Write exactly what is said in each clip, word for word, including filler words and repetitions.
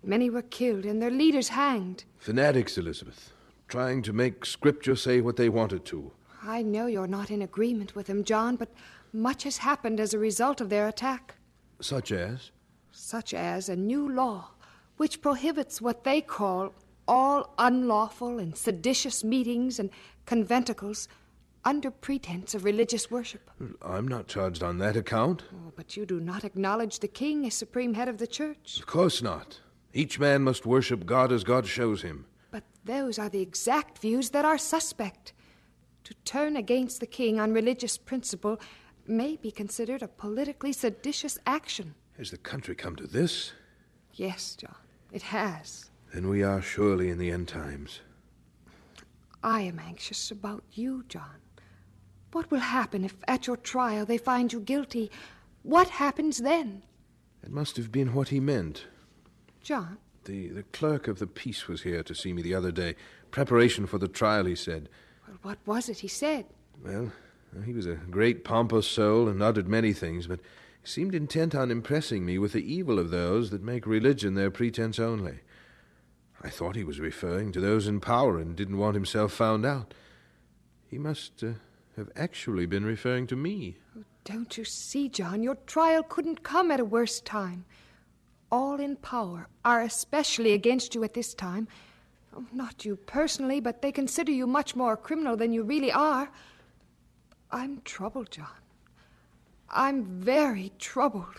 Many were killed and their leaders hanged. Fanatics, Elizabeth, trying to make Scripture say what they wanted to. I know you're not in agreement with them, John, but much has happened as a result of their attack. Such as? Such as a new law which prohibits what they call all unlawful and seditious meetings and conventicles under pretense of religious worship. I'm not charged on that account. Oh, but you do not acknowledge the king as supreme head of the church. Of course not. Each man must worship God as God shows him. But those are the exact views that are suspect. To turn against the king on religious principle may be considered a politically seditious action. Has the country come to this? Yes, John, it has. Then we are surely in the end times. I am anxious about you, John. What will happen if at your trial they find you guilty? What happens then? It must have been what he meant. John? The, the clerk of the peace was here to see me the other day. Preparation for the trial, he said. Well, what was it he said? Well, he was a great pompous soul and uttered many things, but he seemed intent on impressing me with the evil of those that make religion their pretense only. I thought he was referring to those in power and didn't want himself found out. He must uh, have actually been referring to me. Oh, don't you see, John, your trial couldn't come at a worse time. All in power are especially against you at this time. Oh, not you personally, but they consider you much more a criminal than you really are. I'm troubled, John. I'm very troubled.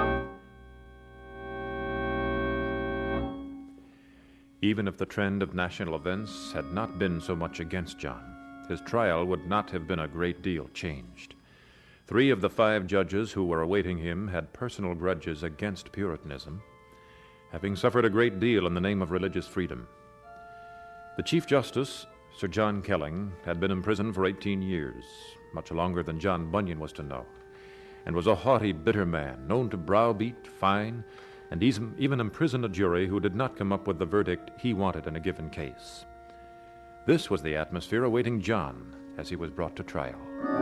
Even if the trend of national events had not been so much against John, his trial would not have been a great deal changed. Three of the five judges who were awaiting him had personal grudges against Puritanism, having suffered a great deal in the name of religious freedom. The Chief Justice, Sir John Kelling, had been imprisoned for eighteen years, much longer than John Bunyan was to know, and was a haughty, bitter man, known to browbeat, fine, and even imprison a jury who did not come up with the verdict he wanted in a given case. This was the atmosphere awaiting John as he was brought to trial.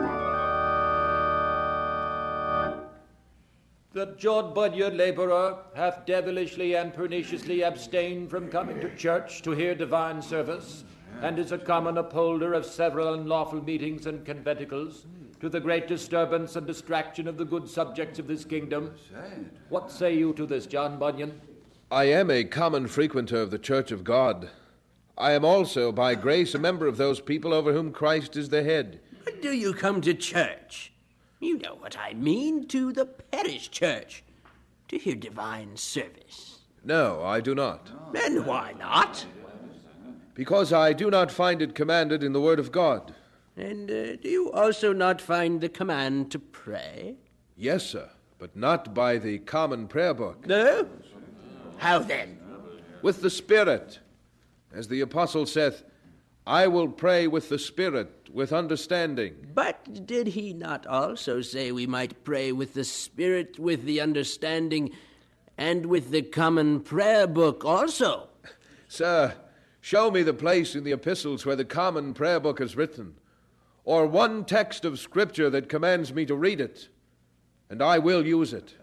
That John Bunyan, labourer, hath devilishly and perniciously abstained from coming to church to hear divine service, and is a common upholder of several unlawful meetings and conventicles, to the great disturbance and distraction of the good subjects of this kingdom. What say you to this, John Bunyan? I am a common frequenter of the Church of God. I am also, by grace, a member of those people over whom Christ is the head. But do you come to church? You know what I mean, to the parish church, to hear divine service. No, I do not. Then why not? Because I do not find it commanded in the Word of God. And uh, do you also not find the command to pray? Yes, sir, but not by the common prayer book. No? How then? With the Spirit. As the apostle saith, I will pray with the Spirit, with understanding. But did he not also say we might pray with the Spirit, with the understanding, and with the common prayer book also? Sir, show me the place in the epistles where the common prayer book is written, or one text of Scripture that commands me to read it, and I will use it.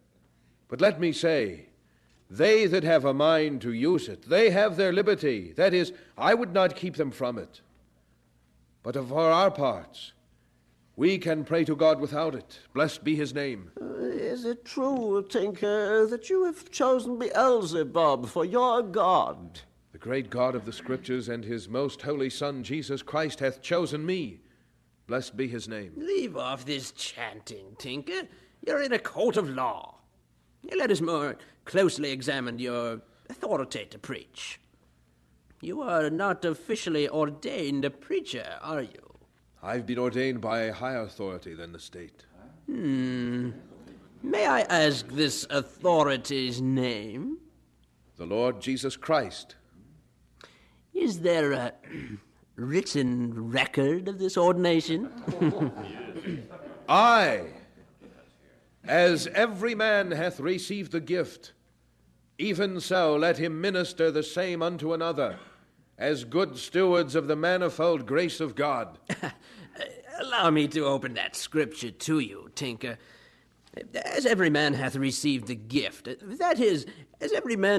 But let me say, they that have a mind to use it, they have their liberty. That is, I would not keep them from it. But for our parts, we can pray to God without it. Blessed be his name. Uh, is it true, Tinker, that you have chosen Beelzebub for your God? The great God of the Scriptures and his most holy Son, Jesus Christ, hath chosen me. Blessed be his name. Leave off this chanting, Tinker. You're in a court of law. Let us more closely examine your authority to preach. You are not officially ordained a preacher, are you? I've been ordained by a higher authority than the state. Hmm. May I ask this authority's name? The Lord Jesus Christ. Is there a written record of this ordination? Aye. As every man hath received the gift, even so let him minister the same unto another, as good stewards of the manifold grace of God. Allow me to open that scripture to you, Tinker. As every man hath received the gift, that is, as every man